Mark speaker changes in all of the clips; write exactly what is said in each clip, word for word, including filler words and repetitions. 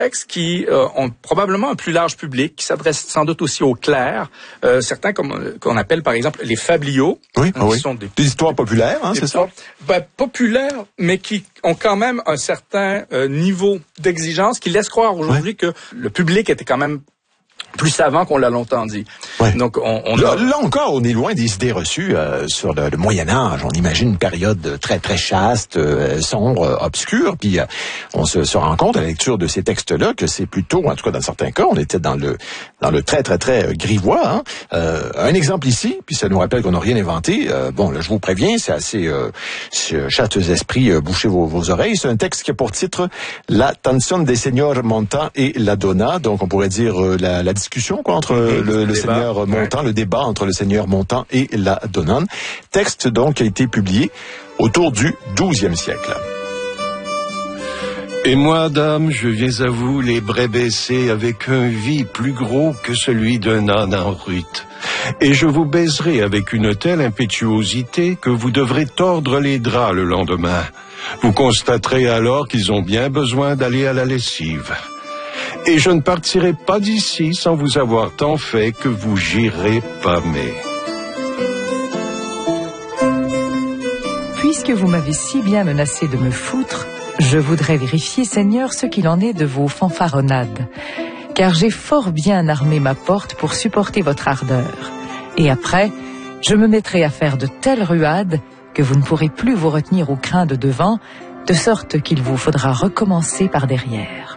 Speaker 1: textes qui euh, ont probablement un plus large public, qui s'adressent sans doute aussi aux clercs, euh, certains comme qu'on appelle par exemple les fabliaux,
Speaker 2: oui,
Speaker 1: hein,
Speaker 2: oui.
Speaker 1: qui sont des,
Speaker 2: des histoires populaires, hein, c'est ça?
Speaker 1: Ben, populaires, mais qui ont quand même un certain euh, niveau d'exigence qui laisse croire aujourd'hui ouais. que le public était quand même plus savant qu'on l'a longtemps dit.
Speaker 2: Ouais.
Speaker 1: Donc, on, on
Speaker 2: là,
Speaker 1: a...
Speaker 2: là encore, on est loin des idées reçues euh, sur le, le Moyen Âge. On imagine une période très très chaste, euh, sombre, euh, obscure. Puis euh, on se, se rend compte à la lecture de ces textes-là que c'est plutôt, en tout cas dans certains cas, on était dans le dans le très très très grivois. Hein. Euh, un exemple ici, puis ça nous rappelle qu'on n'a rien inventé. Euh, bon, là, je vous préviens, c'est assez euh, châteux esprits, euh, bouchez vos, vos oreilles. C'est un texte qui a pour titre La Tensione dei Signor Montan et la Donna. Donc on pourrait dire euh, la, la discussion quoi, entre mmh, le, le, le seigneur Montan, ouais. le débat entre le seigneur Montan et la Donnane. Texte donc qui a été publié autour du douzième siècle.
Speaker 3: Et moi, dame, je viens à vous les brais baissés avec un vie plus gros que celui d'un âne en rute. Et je vous baiserai avec une telle impétuosité que vous devrez tordre les draps le lendemain. Vous constaterez alors qu'ils ont bien besoin d'aller à la lessive. Et je ne partirai pas d'ici sans vous avoir tant fait que vous girez pâmé.
Speaker 4: Puisque vous m'avez si bien menacé de me foutre, je voudrais vérifier, Seigneur, ce qu'il en est de vos fanfaronnades. Car j'ai fort bien armé ma porte pour supporter votre ardeur. Et après, je me mettrai à faire de telles ruades que vous ne pourrez plus vous retenir au crin de devant, de sorte qu'il vous faudra recommencer par derrière.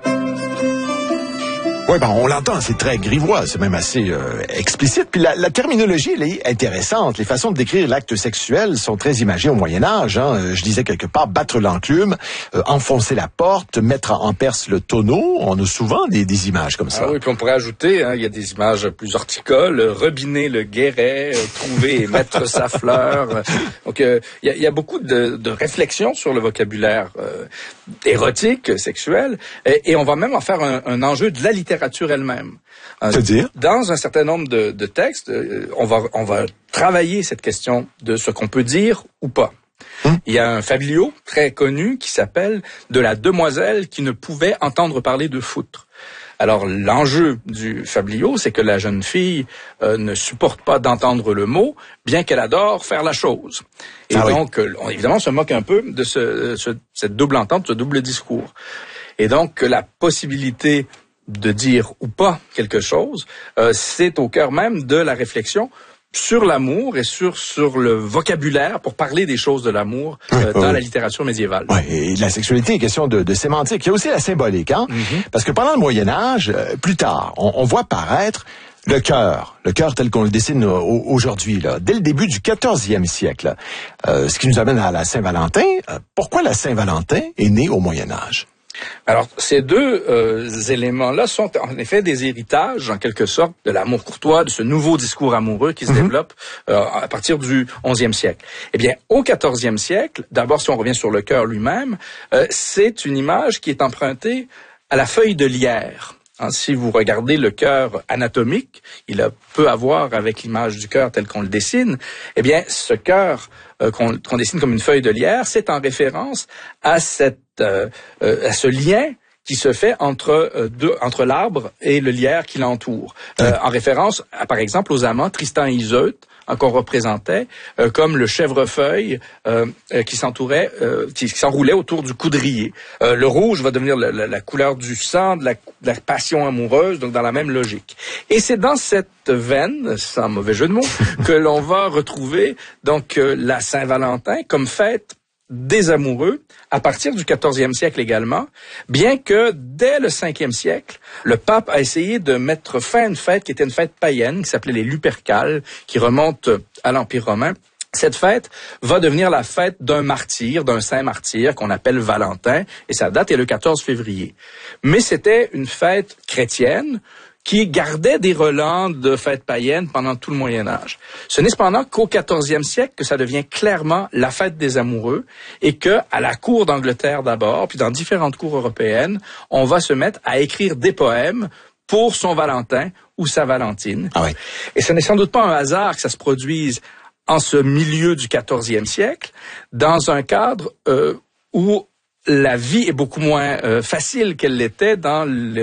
Speaker 2: Oui, ben on l'entend, c'est très grivois, c'est même assez euh, explicite. Puis la, la terminologie, elle est intéressante. Les façons de décrire l'acte sexuel sont très imagées au Moyen Âge. Hein. Je disais quelque part, battre l'enclume, euh, enfoncer la porte, mettre en perce le tonneau. On a souvent des, des images comme ça.
Speaker 1: Ah oui, puis on pourrait ajouter, hein, il y a des images plus horticoles, rebiner le guéret, euh, trouver et mettre sa fleur. Donc il euh, y, a, y a beaucoup de, de réflexions sur le vocabulaire euh, érotique, sexuel, et, et on va même en faire un, un enjeu de la littérature elle-même.
Speaker 2: C'est-à-dire?
Speaker 1: Dans un certain nombre de, de textes, on va, on va travailler cette question de ce qu'on peut dire ou pas. Hum. Il y a un fabliau très connu qui s'appelle « De la demoiselle qui ne pouvait entendre parler de foutre ». Alors, l'enjeu du fabliau, c'est que la jeune fille euh, ne supporte pas d'entendre le mot, bien qu'elle adore faire la chose. Et ah donc, oui. on, évidemment, on se moque un peu de ce, ce, cette double entente, ce double discours. Et donc, la possibilité de dire ou pas quelque chose, euh, c'est au cœur même de la réflexion sur l'amour et sur sur le vocabulaire pour parler des choses de l'amour euh, oui, dans oui. la littérature médiévale.
Speaker 2: Oui, et la sexualité est question de, de sémantique. Il y a aussi la symbolique, hein, mm-hmm. parce que pendant le Moyen Âge, euh, plus tard, on, on voit paraître le cœur, le cœur tel qu'on le dessine aujourd'hui, là, dès le début du quatorzième siècle, euh, ce qui nous amène à la Saint-Valentin. Euh, pourquoi la Saint-Valentin est née au Moyen Âge?
Speaker 1: Alors, ces deux euh, éléments-là sont en effet des héritages, en quelque sorte, de l'amour courtois, de ce nouveau discours amoureux qui se mm-hmm. développe euh, à partir du onzième siècle. Eh bien, au quatorzième siècle, d'abord, si on revient sur le cœur lui-même, euh, c'est une image qui est empruntée à la feuille de lierre. Hein, si vous regardez le cœur anatomique, il a peu à voir avec l'image du cœur tel qu'on le dessine. Eh bien, ce cœur euh, qu'on, qu'on dessine comme une feuille de lierre, c'est en référence à cette euh, euh, à ce lien qui se fait entre euh, deux, entre l'arbre et le lierre qui l'entoure. Euh, en référence, à, par exemple, aux amants Tristan et Iseut, hein, qu'on représentait euh, comme le chèvrefeuille euh, euh, qui s'entourait, euh, qui, qui s'enroulait autour du coudrier. Euh, le rouge va devenir la, la, la couleur du sang, de la, de la passion amoureuse, donc dans la même logique. Et c'est dans cette veine, sans mauvais jeu de mots, que l'on va retrouver donc euh, la Saint-Valentin comme fête des amoureux à partir du quatorzième siècle également, bien que dès le cinquième siècle, le pape a essayé de mettre fin à une fête qui était une fête païenne, qui s'appelait les Lupercales, qui remonte à l'Empire romain. Cette fête va devenir la fête d'un martyr, d'un saint martyr qu'on appelle Valentin, et sa date est le quatorze février. Mais c'était une fête chrétienne qui gardait des relents de fêtes païennes pendant tout le Moyen Âge. Ce n'est cependant qu'au quatorzième siècle que ça devient clairement la fête des amoureux et que, à la cour d'Angleterre d'abord, puis dans différentes cours européennes, on va se mettre à écrire des poèmes pour son Valentin ou sa Valentine.
Speaker 2: Ah oui.
Speaker 1: Et ce n'est sans doute pas un hasard que ça se produise en ce milieu du quatorzième siècle, dans un cadre euh, où la vie est beaucoup moins euh, facile qu'elle l'était dans le